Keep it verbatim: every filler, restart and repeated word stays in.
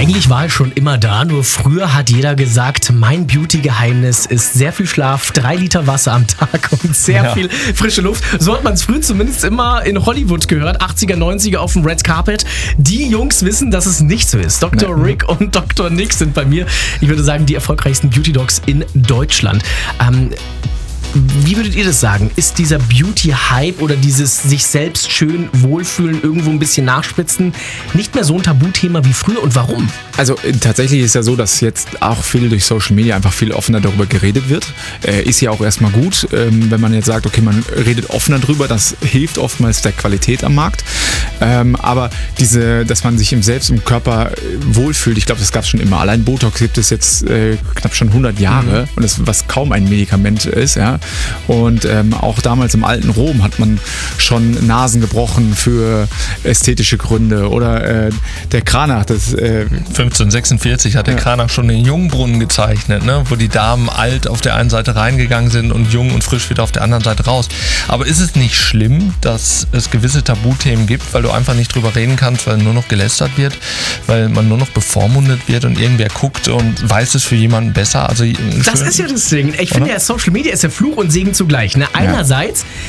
Eigentlich war es schon immer da, nur früher hat jeder gesagt, mein Beauty-Geheimnis ist sehr viel Schlaf, drei Liter Wasser am Tag und sehr ja. viel frische Luft. So hat man es früher zumindest immer in Hollywood gehört, achtziger, neunziger auf dem Red Carpet. Die Jungs wissen, dass es nicht so ist. Doktor Nee. Rick und Doktor Nick sind bei mir, ich würde sagen, die erfolgreichsten Beauty-Docs in Deutschland. Ähm, Wie würdet ihr das sagen? Ist dieser Beauty-Hype oder dieses sich selbst schön wohlfühlen, irgendwo ein bisschen nachspritzen, nicht mehr so ein Tabuthema wie früher und warum? Also äh, tatsächlich ist ja so, dass jetzt auch viel durch Social Media einfach viel offener darüber geredet wird. Äh, ist ja auch erstmal gut, ähm, wenn man jetzt sagt, okay, man redet offener drüber, das hilft oftmals der Qualität am Markt. Ähm, aber diese, dass man sich im Selbst im Körper wohlfühlt, ich glaube, das gab es schon immer. Allein Botox gibt es jetzt äh, knapp schon hundert Jahre mhm. und das, was kaum ein Medikament ist, ja. Und ähm, auch damals im alten Rom hat man schon Nasen gebrochen für ästhetische Gründe. Oder äh, der Cranach, das äh, fünfzehnhundertsechsundvierzig hat der ja. Cranach schon den Jungbrunnen gezeichnet, ne? Wo die Damen alt auf der einen Seite reingegangen sind und jung und frisch wieder auf der anderen Seite raus. Aber ist es nicht schlimm, dass es gewisse Tabuthemen gibt, weil du einfach nicht drüber reden kannst, weil nur noch gelästert wird, weil man nur noch bevormundet wird und irgendwer guckt und weiß es für jemanden besser? Also das ist ja das Ding. Ich finde ja, Social Media ist ja Fluch und Segen zugleich. Ne? Einerseits